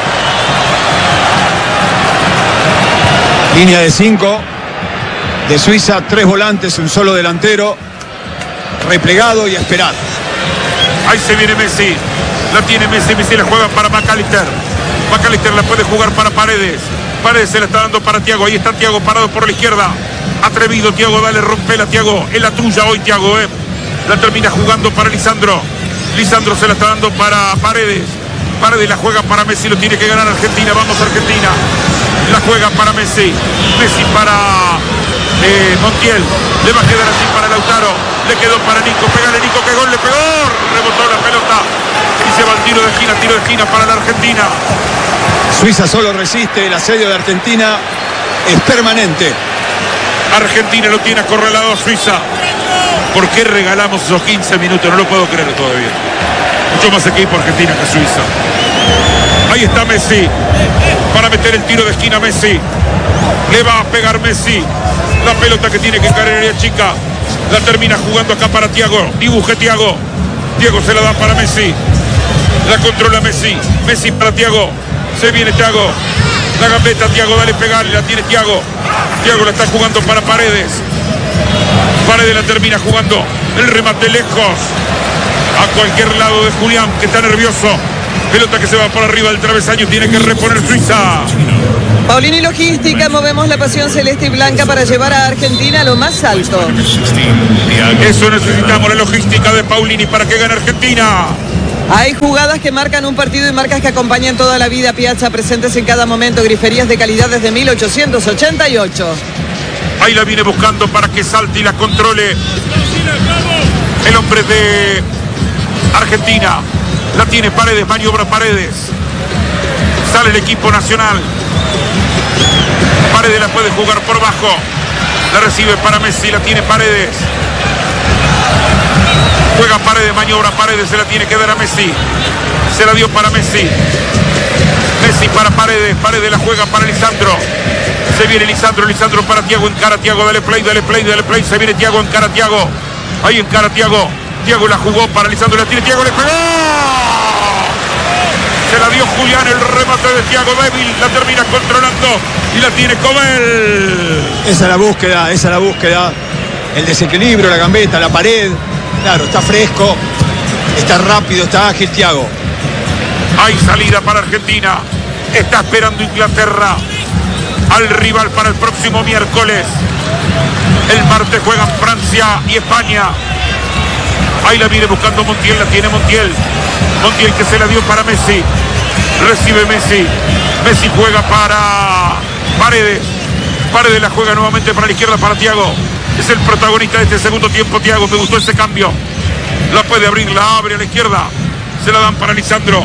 Línea de cinco de Suiza, tres volantes, un solo delantero, replegado y a esperar. Ahí se viene Messi, la tiene Messi, Messi la juega para Macalister. Macalister la puede jugar para Paredes. Paredes se la está dando para Thiago, ahí está Thiago parado por la izquierda. Atrevido Thiago, dale, rompela Thiago, es la tuya hoy Thiago, eh. La termina jugando para Lisandro. Lisandro se la está dando para Paredes. Paredes la juega para Messi, lo tiene que ganar Argentina, vamos Argentina. La juega para Messi, Messi para eh, Montiel, le va a quedar así para Lautaro, le quedó para Nico, pégale Nico, que gol, le pegó, rebotó la pelota y se va al tiro de esquina, tiro de esquina para la Argentina. Suiza solo resiste, el asedio de Argentina es permanente. Argentina lo tiene acorralado a Suiza. ¿Por qué regalamos esos quince minutos? No lo puedo creer todavía. Mucho más equipo Argentina que Suiza. Ahí está Messi para meter el tiro de esquina. Messi le va a pegar Messi la pelota que tiene que caer en área chica, la termina jugando acá para Thiago. Dibuje Thiago, Thiago se la da para Messi, la controla Messi, Messi para Thiago, se viene Thiago, la gambeta Thiago, dale pegarle, la tiene Thiago, Thiago la está jugando para Paredes, Paredes la termina jugando, el remate lejos a cualquier lado de Julián, que está nervioso. Pelota que se va por arriba del travesaño, tiene que reponer Suiza. Paulini Logística, movemos la pasión celeste y blanca para llevar a Argentina a lo más alto. Eso necesitamos, la logística de Paulini para que gane Argentina. Hay jugadas que marcan un partido y marcas que acompañan toda la vida. Piazza, presentes en cada momento, griferías de calidad desde mil ochocientos ochenta y ocho. Ahí la viene buscando para que salte y la controle el hombre de Argentina. La tiene Paredes, maniobra Paredes. Sale el equipo nacional. Paredes la puede jugar por bajo. La recibe para Messi, la tiene Paredes. Juega Paredes, maniobra Paredes, se la tiene que dar a Messi. Se la dio para Messi. Messi para Paredes, Paredes la juega para Lisandro. Se viene Lisandro, Lisandro para Thiago, encara Thiago, dale play, dale play, dale play. Se viene Thiago, encara Thiago. Ahí encara Thiago. Thiago la jugó para Lisandro, la tiene Thiago, le pegó. Se la dio Julián, el remate de Thiago débil, la termina controlando y la tiene Comel. Esa es la búsqueda, esa es la búsqueda. El desequilibrio, la gambeta, la pared. Claro, está fresco, está rápido, está ágil Thiago. Hay salida para Argentina. Está esperando Inglaterra al rival para el próximo miércoles. El martes juegan Francia y España. Ahí la viene buscando Montiel, la tiene Montiel. Montiel que se la dio para Messi. Recibe Messi. Messi juega para Paredes. Paredes la juega nuevamente para la izquierda para Thiago. Es el protagonista de este segundo tiempo, Thiago. Me gustó ese cambio. La puede abrir, la abre a la izquierda. Se la dan para Lisandro.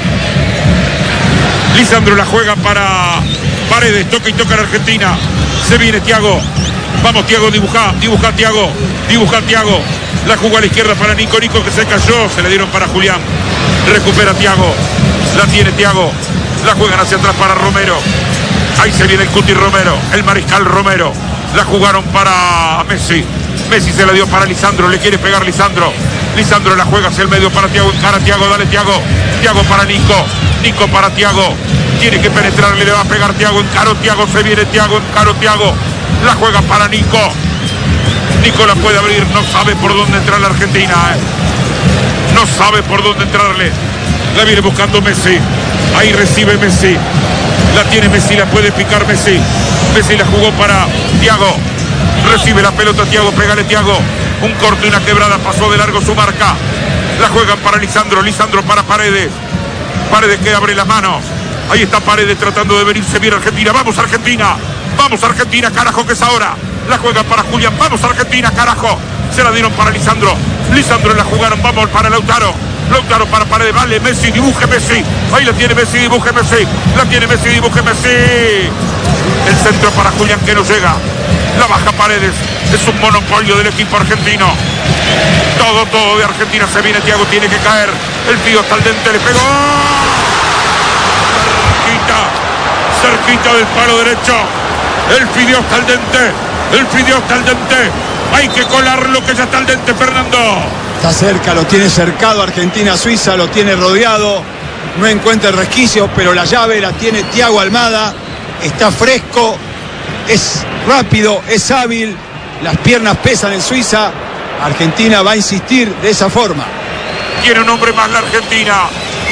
Lisandro la juega para Paredes. Toca y toca a la Argentina. Se viene Thiago. Vamos Thiago, dibuja, dibuja Thiago. Dibuja Thiago. La jugó a la izquierda para Nico. Nico que se cayó. Se le dieron para Julián. Recupera Thiago. La tiene Thiago. La juegan hacia atrás para Romero. Ahí se viene el Cuti Romero. El mariscal Romero. La jugaron para Messi. Messi se la dio para Lisandro. Le quiere pegar Lisandro. Lisandro la juega hacia el medio para Thiago. Encara Thiago. Dale Thiago. Thiago para Nico. Nico para Thiago. Tiene que penetrarle. Le va a pegar Thiago. Encaro Thiago. Se viene Thiago. Encaro Thiago. La juega para Nico. Nico la puede abrir. No sabe por dónde entrar la Argentina. ¿eh? No sabe por dónde entrarle. La viene buscando Messi. Ahí recibe Messi. La tiene Messi. La puede picar Messi. Messi la jugó para Thiago. Recibe la pelota Thiago. Pégale Thiago. Un corte, una quebrada. Pasó de largo su marca. La juegan para Lisandro. Lisandro para Paredes. Paredes que abre las manos. Ahí está Paredes tratando de venirse bien Argentina. Vamos Argentina. Vamos Argentina, carajo, que es ahora. La juegan para Julián. Vamos Argentina, carajo. Se la dieron para Lisandro. Lisandro la jugaron. Vamos para Lautaro. Lautaro para Paredes. Vale, Messi, dibuje Messi. Ahí la tiene Messi, dibuje Messi. La tiene Messi, dibuje Messi. El centro para Julián que no llega. La baja Paredes. Es un monopolio del equipo argentino. Todo, todo de Argentina. Se viene Thiago, tiene que caer. El tío hasta el dente, le pegó. Cerquita, cerquita del palo derecho. El pidió hasta el dente. El pidió hasta el dente. Hay que colarlo que ya está el dente, Fernando. Está cerca, lo tiene cercado Argentina-Suiza, lo tiene rodeado. No encuentra el resquicio, pero la llave la tiene Thiago Almada. Está fresco, es rápido, es hábil. Las piernas pesan en Suiza. Argentina va a insistir de esa forma. Tiene un hombre más la Argentina.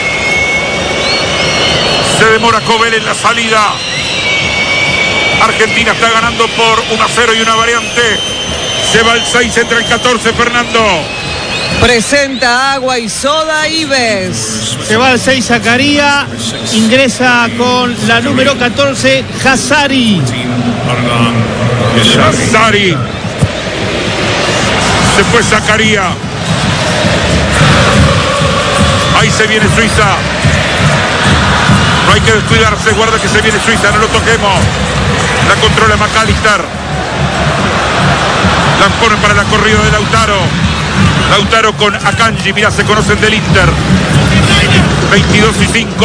Se demora Cobel en la salida. Argentina está ganando por uno a cero y una variante. Se va el seis, entra el catorce, Fernando. Presenta agua y soda Ives. Se va al seis Zacarías. Ingresa con la número catorce, Hazari. Hazari. Se fue Zacarías. Ahí se viene Suiza. No hay que descuidarse. Guarda que se viene Suiza. No lo toquemos. La controla McAllister. La ponen para la corrida de Lautaro. Lautaro con Akanji. Mirá, se conocen del Inter. veintidós y cinco.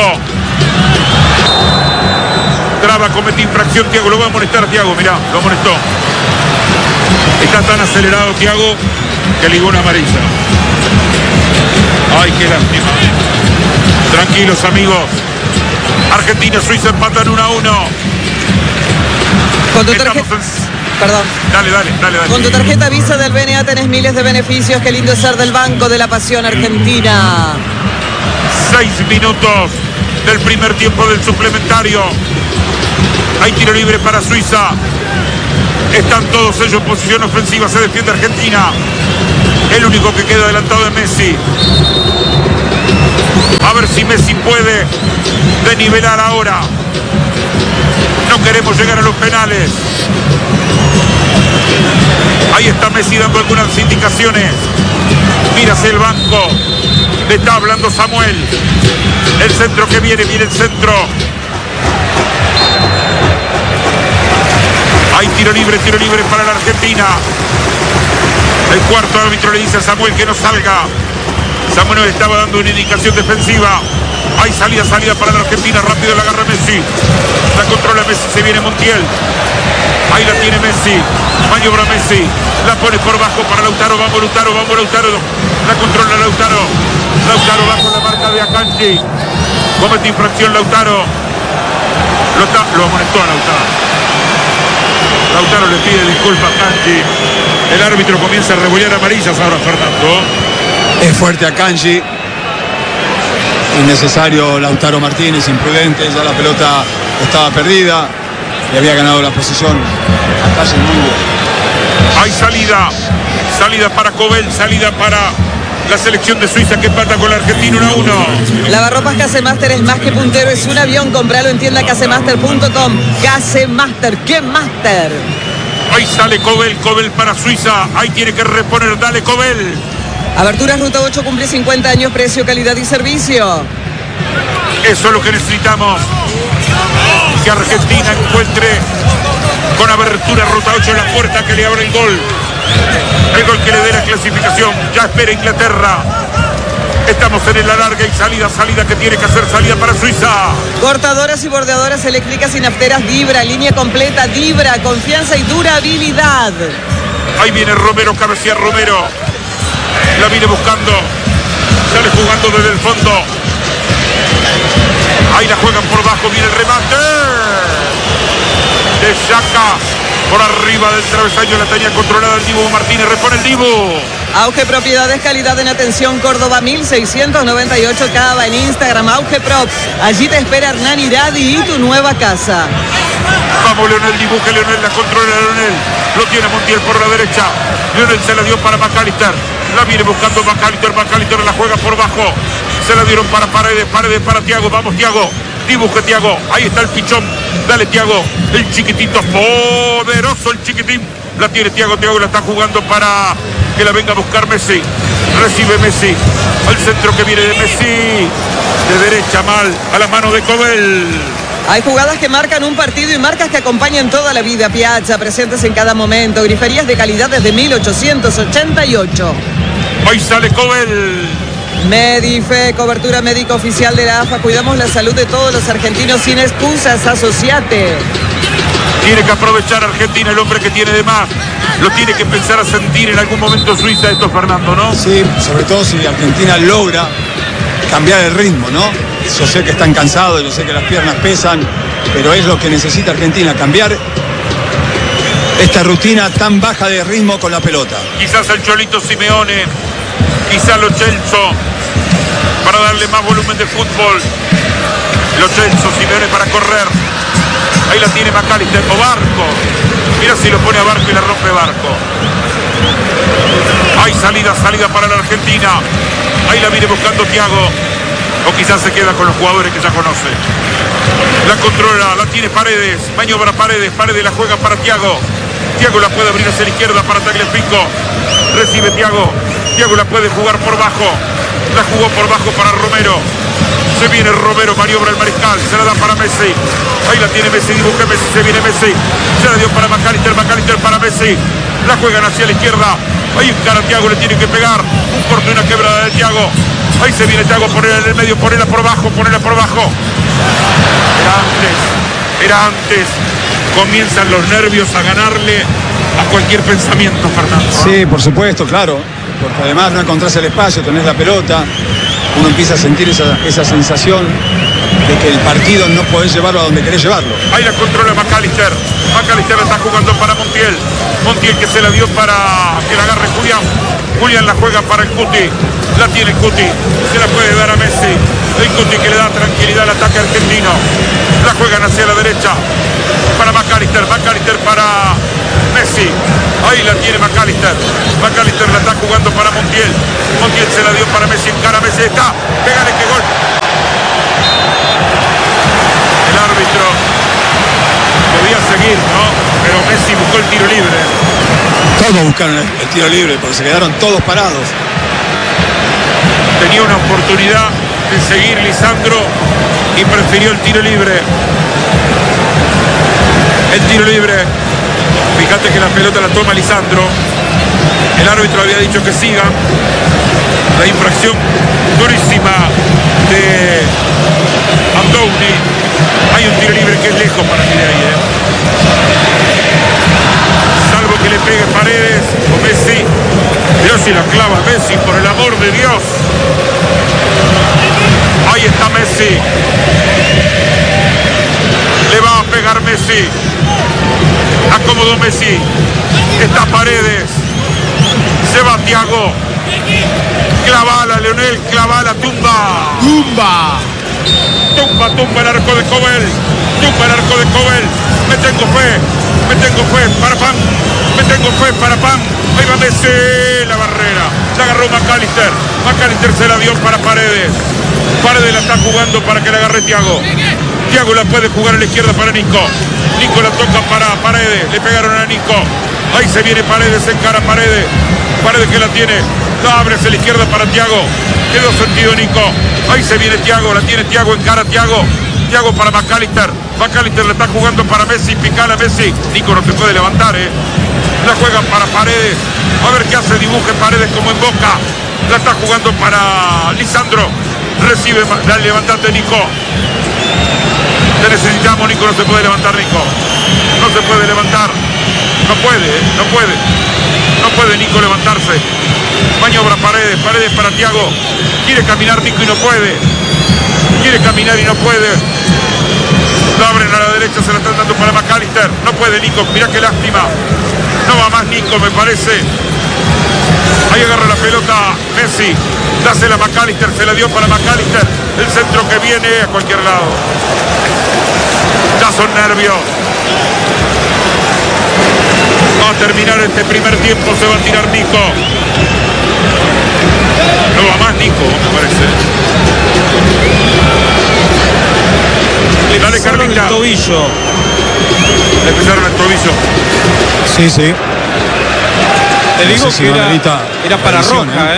Traba, comete infracción. Thiago lo va a molestar a Thiago. Mirá, lo molestó. Está tan acelerado Thiago que ligó una amarilla. Ay, qué lástima. Tranquilos, amigos. Argentina, Suiza empatan uno a uno. Con tu tarjeta, perdón. Dale, dale, dale, dale. Con tu tarjeta Visa del B N A tenés miles de beneficios. Qué lindo es ser del Banco de la Pasión Argentina. Seis minutos del primer tiempo del suplementario. Hay tiro libre para Suiza. Están todos ellos en posición ofensiva. Se defiende Argentina. El único que queda adelantado es Messi. A ver si Messi puede desnivelar ahora. No queremos llegar a los penales. Ahí está Messi dando algunas indicaciones. Mira hacia el banco. Le está hablando Samuel. El centro que viene, viene el centro. Hay tiro libre, tiro libre para la Argentina. El cuarto árbitro le dice a Samuel que no salga. Samuel le estaba dando una indicación defensiva. Hay salida, salida para la Argentina. Rápido la agarra Messi. La controla Messi, se viene Montiel. Ahí la tiene Messi. Maniobra Messi. La pone por bajo para Lautaro. Vamos Lautaro, vamos Lautaro. La controla Lautaro. Lautaro bajo la marca de Akanji. Comete infracción Lautaro. Lo, está, lo amonestó a Lautaro. Lautaro le pide disculpas a Akanji. El árbitro comienza a rebollar amarillas ahora, Fernando. Es fuerte Akanji. innecesario Lautaro Martínez, imprudente, ya la pelota estaba perdida y había ganado la posición. Hay salida, salida para Cobel, salida para la selección de Suiza que empata con la Argentina uno a uno. Lavarropas Casemaster es más que puntero, es un avión. Compralo en tienda casemaster punto com. Casemaster, ¿qué Master? Ahí sale Cobel, Cobel para Suiza. Ahí tiene que reponer, dale Cobel. Aberturas Ruta ocho cumple cincuenta años, precio, calidad y servicio. Eso es lo que necesitamos. Que Argentina encuentre con Abertura Ruta ocho en la puerta que le abre el gol. El gol que le dé la clasificación. Ya espera Inglaterra. Estamos en el alargue y salida, salida que tiene que hacer salida para Suiza. Cortadoras y bordeadoras eléctricas y nafteras Dibra, línea completa Dibra, confianza y durabilidad. Ahí viene Romero, cabecea Romero. La viene buscando. Sale jugando desde el fondo. Ahí la juegan por abajo, viene el remate. De Xhaka. Por arriba del travesaño la tenía controlada el Dibu Martínez, repone el Dibu. Auge Propiedades, calidad en atención, Córdoba mil seiscientos noventa y ocho Cava, en Instagram, Auge Prop. Allí te espera Hernán Iradi y tu nueva casa. Vamos Leonel Dibu, que Leonel la controla, Leonel. Lo tiene Montiel por la derecha. Leonel se la dio para McAllister. La viene buscando McAllister, McAllister la juega por bajo. Se la dieron para Paredes, Paredes para Thiago, vamos Thiago. Dibuje Thiago, ahí está el pichón. Dale Thiago, el chiquitito, poderoso el chiquitín. La tiene Thiago, Thiago la está jugando para que la venga a buscar Messi. Recibe Messi, al centro que viene de Messi. De derecha mal, a la mano de Cobel. Hay jugadas que marcan un partido y marcas que acompañan toda la vida. Piazza, presentes en cada momento. Griferías de calidad desde mil ochocientos ochenta y ocho. Ahí sale Cobel. Medife, cobertura médica oficial de la A F A. Cuidamos la salud de todos los argentinos sin excusas. Asociate. Tiene que aprovechar Argentina, el hombre que tiene de más. Lo tiene que pensar a sentir en algún momento Suiza, esto Fernando, ¿no? Sí, sobre todo si Argentina logra cambiar el ritmo, ¿no? Yo sé que están cansados, yo sé que las piernas pesan, pero es lo que necesita Argentina, cambiar esta rutina tan baja de ritmo con la pelota. Quizás el Cholito Simeone, quizás Lo Celso, para darle más volumen de fútbol. Lo Celso, Simeone para correr. Ahí la tiene McAllister, o Barco. Mira si lo pone a Barco y la rompe Barco. Hay salida, salida para la Argentina. Ahí la viene buscando Thiago. O quizás se queda con los jugadores que ya conoce. La controla, la tiene Paredes. Maniobra Paredes, Paredes la juega para Thiago. Thiago la puede abrir hacia la izquierda para Tagliafico. Recibe Thiago. Thiago la puede jugar por bajo. La jugó por bajo para Romero. Se viene Romero, maniobra el mariscal. Se la da para Messi. Ahí la tiene Messi, dibuja Messi, se viene Messi. Se la dio para McAllister, McAllister para Messi. La juegan hacia la izquierda. Ahí encara Thiago, le tiene que pegar. Un corte, una quebrada de Thiago. Ahí se viene Thiago, ponerla en el medio, ponerla por bajo, ponerla por bajo. Era antes, era antes. Comienzan los nervios a ganarle a cualquier pensamiento, Fernando. Sí, por supuesto, claro. Porque además no encontrás el espacio, tenés la pelota. Uno empieza a sentir esa, esa sensación de que el partido no podés llevarlo a donde querés llevarlo. Ahí la controla McAllister. McAllister la está jugando para Montiel. Montiel que se la dio para que la agarre Julián. Julián la juega para el Cuti. La tiene el Cuti. Se la puede dar a Messi. El Cuti que le da tranquilidad al ataque argentino. La juegan hacia la derecha. Para McAllister. McAllister para Messi. Ahí la tiene McAllister. McAllister la está jugando para Montiel. Montiel se la dio para Messi. Encara Messi. Está. Pégale que gol. El árbitro podía seguir, ¿no? Pero Messi buscó el tiro libre. Todos buscaron el, el tiro libre porque se quedaron todos parados. Tenía una oportunidad de seguir Lisandro y prefirió el tiro libre. El tiro libre. Fíjate que la pelota la toma Lisandro. El árbitro había dicho que sigan. La infracción durísima de Andoni. Hay un tiro libre que es lejos para mí de ahí, ¿eh? Salvo que le pegue Paredes o Messi. Dios, si la clava Messi, por el amor de Dios. Ahí está Messi. Le va a pegar Messi. Acomodó Messi. Está Paredes. Se va Thiago. Clavala, Leonel, clavala, tumba. ¡Tumba! tumba. Tumba, tumba el arco de Cobel. Tumba el arco de Cobel. Me tengo fe. Me tengo fe para Pan. Me tengo fe para Pan. Ahí va Messi. La barrera. La agarró McAllister. McAllister se la dio para Paredes. Paredes la está jugando para que la agarre Thiago. Thiago la puede jugar a la izquierda para Nico. Nico la toca para Paredes. Le pegaron a Nico. Ahí se viene Paredes, se encara Paredes. Paredes que la tiene. La abre hacia la izquierda para Thiago. Quedó sentido Nico. Ahí se viene Thiago. La tiene Thiago, encara Thiago. Thiago para McAllister. McAllister le está jugando para Messi. Picala Messi. Nico no se puede levantar, eh. La juegan para Paredes. A ver qué hace. Dibuje Paredes como en Boca. La está jugando para Lisandro. Recibe. Dale, levantate Nico. Te necesitamos, Nico. No se puede levantar, Nico. No se puede levantar. No puede, eh. No puede. No puede Nico levantarse. Maniobra Paredes. Paredes para Thiago. Quiere caminar Nico y no puede. Quiere caminar y no puede. Lo abren a la derecha, se la están dando para McAllister. No puede Nico, mirá qué lástima. No va más Nico, me parece. Ahí agarra la pelota Messi. Dásela a McAllister, se la dio para McAllister. El centro que viene a cualquier lado. Ya son nervios. Va a terminar este primer tiempo, se va a tirar Nico. No va más Nico, me parece. Y dale Carlita. El tobillo. Le pisaron el tobillo. Sí, sí. Te No digo sé si que era, amerita era para revisión, roja, ¿eh? ¿eh?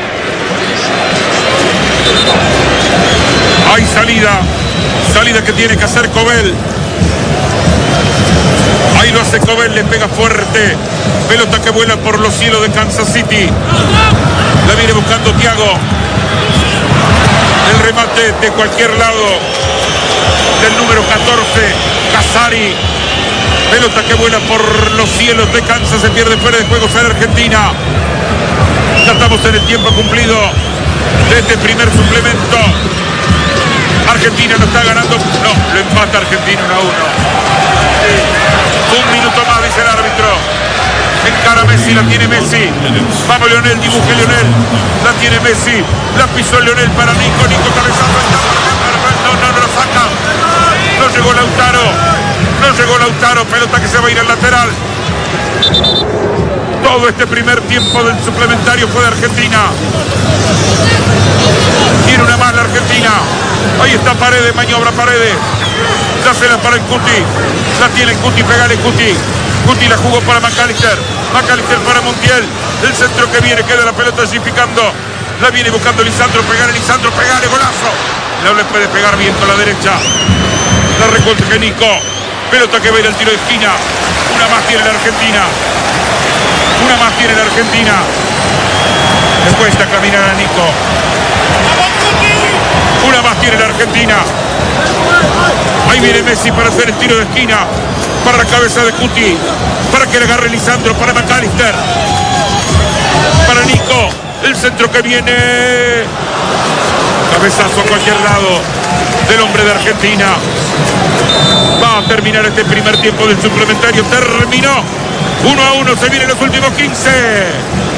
Hay salida. Salida que tiene que hacer Cobel. Ahí lo hace Cobel, le pega fuerte. Pelota que vuela por los cielos de Kansas City. La viene buscando Thiago. El remate de cualquier lado del número catorce, Casari. Pelota que vuela por los cielos de Kansas, se pierde fuera de juego para Argentina. Ya estamos en el tiempo cumplido de este primer suplemento. Argentina no está ganando. No, lo empata Argentina uno a uno. Un minuto más, dice el árbitro. Encara Messi, la tiene Messi. Vamos Lionel, dibuje Lionel. La tiene Messi. La pisó Lionel para Nico. Nico cabezazo. No, no, no lo saca. No llegó Lautaro. No llegó Lautaro. Pelota que se va a ir al lateral. Todo este primer tiempo del suplementario fue de Argentina. Tiene una más la Argentina. Ahí está Paredes, maniobra Paredes. Dásela para el Cuti. La tiene el Cuti, pegale Cuti. Cuti la jugó para McAllister. McAllister para Montiel. El centro que viene, queda la pelota allí picando. La viene buscando Lisandro, pegale Lisandro, pegale, golazo. No le puede pegar bien con la derecha. La recuelga Nico. Pelota que va a ir al tiro de esquina. Una más tiene la Argentina. Una más tiene la Argentina. Le cuesta caminar a Nico. Una más tiene la Argentina. Ahí viene Messi para hacer el tiro de esquina. Para la cabeza de Cuti. Para que le agarre Lisandro. Para McAllister. Para Nico. El centro que viene. Cabezazo a cualquier lado del hombre de Argentina. Va a terminar este primer tiempo del suplementario. Terminó. Uno a uno. Se vienen los últimos quince.